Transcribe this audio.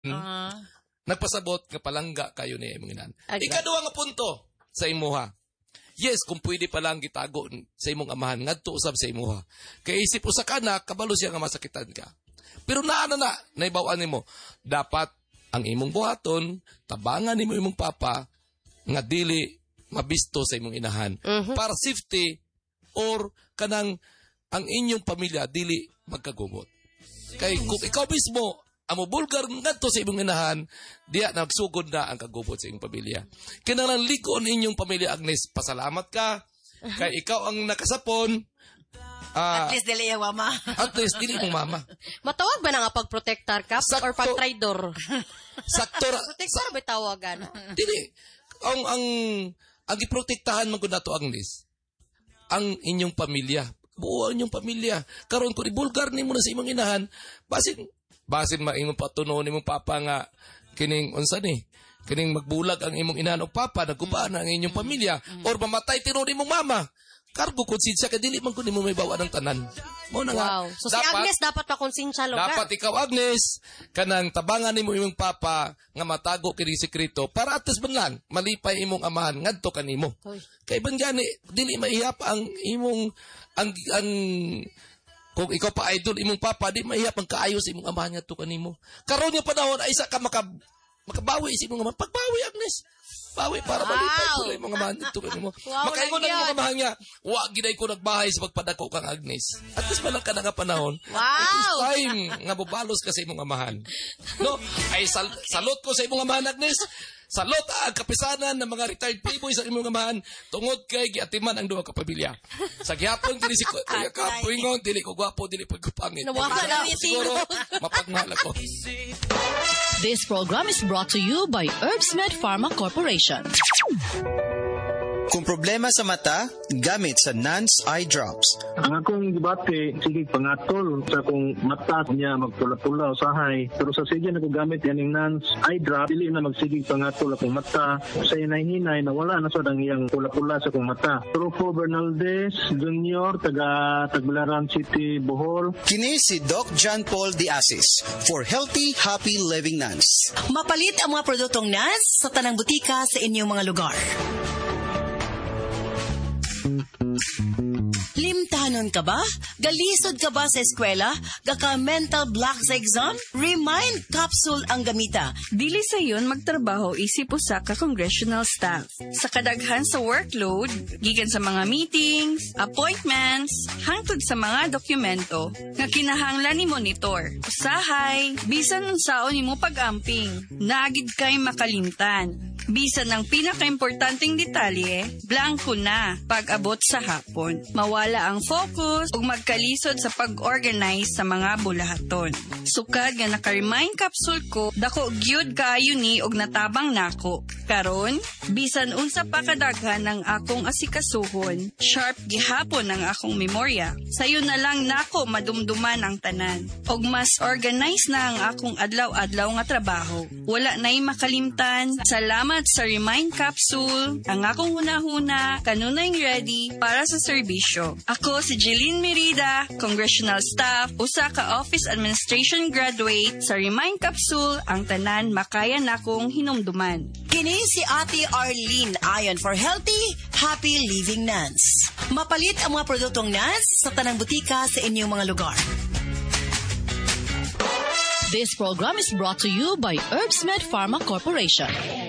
nagpasabot nga palangga kayo ni imong inahan. Ikaduha nga punto sa imuha. Yes, kung pwede palang gitago sa imong amahan, ngadto usab sa imuha. Kay isip usa ka na, kabalo siya nga masakitan ka. Pero naibawaan nimo, dapat ang imong buhaton, tabangan nimo imong papa, nga dili mabisto sa imong inahan. Para safety, or kanang ang inyong pamilya, dili magkagumot. Kay kung ikaw mismo, amo bulgar ngadto sa imong inahan, diya nagsugod na ang kagubot sa imong pamilya. Kinahanglan ligon inyong pamilya, Agnes, pasalamat ka kay ikaw ang nakasapon. At least dili yung mama. At least dili mong mama. Matawag ba na nga pagprotektar ka or pagtraidor? Sakto. Protektar ba tawagan? Dili. Ang iprotektahan man gud nato, Agnes, ang inyong pamilya. Buo ang inyong pamilya. Karon kung ibulgar nimo na sa imong inahan, basin maingong patunon imong papa nga kining unsa ni? Kining magbulag ang imong inahan o papa, nagubaan ang inyong pamilya, or mamatay tinuod imong mama. Kargo konsensya kay dili man kun nimo may bawa ng tanan. Mao na nga. So si Agnes dapat makonsensya lugar. Dapat ikaw, Agnes, kanang tabangan nimo imong papa nga matago kini sekreto para at least man lang malipay imong amahan ngadto kanimo. Kay ban gani dili maihap ang imong ang kung ikaw pa idol imong papa, di maihap ang kaayo sa imong amahan ngadto kanimo. Karon nga panahon ay isa ka makabawi sa imong amahan. Pagbawi, Agnes. Bawi para malipay ko na imong amahan ngadto kanimo. Makaingon na imong amahan nga, wa giday ko nagbahay sa pagpadako kang Agnes. At least malang ka na nga panahon. It is time nga bubalos ka sa imong amahan. No? Ay salot ko sa imong amahan, Agnes. Salot ang kapisanan ng mga retired playboy sa imong amahan tungod kay giatiman ang duha ka pamilya. Sa gihapon dili si Kuya Kapuingon, dili ko gwapo, dili ko pangit. Siguro mapagmahal ako. This program is brought to you by Herbsmed Pharma Corporation. Kung problema sa mata, gamit sa Nance Eye Drops. Ang akong gibati, sige pangatol sa kung mata niya magpula-pula usahay. Pero sa sige na ko gamit yan yung Nance Eye Drop, dili na magsigig pangatol akong mata. Sa hinay-hinay na wala na sa dang iyang pula-pula sa akong mata. Rufo Bernaldez Jr., taga Tagbilaran City, Bohol. Kini si Doc John Paul Diasis for Healthy, Happy Living Nance. Mapalit ang mga produktong Nance sa tanang butika sa inyong mga lugar. Limtanon ka ba? Galisod ka ba sa eskwela? Gaka mental block sa exam? Remind capsule ang gamita. Dili sa yun magtrabaho isip usa ka congressional staff. Sa kadaghan sa workload, gikan sa mga meetings, appointments, hangtod sa mga dokumento nga kinahanglan ni monitor. Usahay, bisan unsaon nimo pag-amping. Nagid kay makalimtan. Bisan ang pinaka-importanting detalye, blanco na pag-abot sa hapon. Mawala ang focus ug magkalisod sa pag-organize sa mga bulahaton. Sukad nga naka-remind capsule ko, dako gyud kaayo ni og natabang nako. Karon, bisan unsa pa kadaghan ang akong asikasuhon, sharp gihapon ang akong memorya. Sayo na lang nako madumduman ang tanan. Og mas organize na ang akong adlaw-adlaw nga trabaho. Wala na'y makalimtan. Salamat sa Remind Capsule, ang akong hunahuna, kanunay ready para sa serbisyo. Ako si Jeline Merida, Congressional Staff, usa ka Office Administration Graduate sa Remind Capsule, ang tanan makaya nakong hinumduman. Kini si Ate Arlene Ayon for Healthy, Happy Living Nance. Mapalit ang mga produktong Nance sa tanang butika sa inyong mga lugar. This program is brought to you by Herbsmed Pharma Corporation.